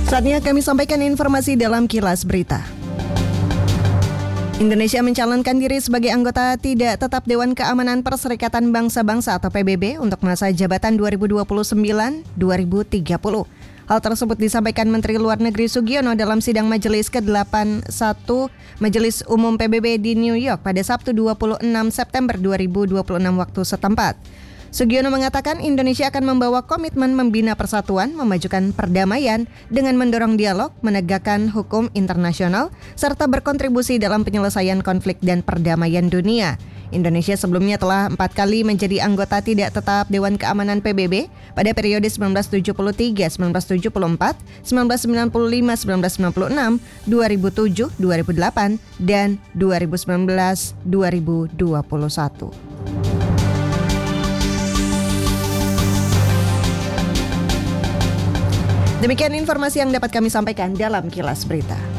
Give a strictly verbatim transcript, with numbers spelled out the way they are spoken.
Saatnya kami sampaikan informasi dalam Kilas Berita. Indonesia mencalonkan diri sebagai anggota tidak tetap Dewan Keamanan Perserikatan Bangsa-Bangsa atau P B B untuk masa jabatan dua ribu dua puluh sembilan sampai dua ribu tiga puluh. Hal tersebut disampaikan Menteri Luar Negeri Sugiono dalam sidang Majelis ke delapan puluh satu Majelis Umum P B B di New York pada Sabtu dua puluh enam September dua ribu dua puluh enam waktu setempat. Sugiono mengatakan Indonesia akan membawa komitmen membina persatuan, memajukan perdamaian dengan mendorong dialog, menegakkan hukum internasional, serta berkontribusi dalam penyelesaian konflik dan perdamaian dunia. Indonesia sebelumnya telah empat kali menjadi anggota tidak tetap Dewan Keamanan P B B pada periode seribu sembilan ratus tujuh puluh tiga, seribu sembilan ratus tujuh puluh empat, seribu sembilan ratus sembilan puluh lima, seribu sembilan ratus sembilan puluh enam, dua ribu tujuh, dua ribu delapan, dan dua ribu sembilan belas sampai dua ribu dua puluh satu. Demikian informasi yang dapat kami sampaikan dalam Kilas Berita.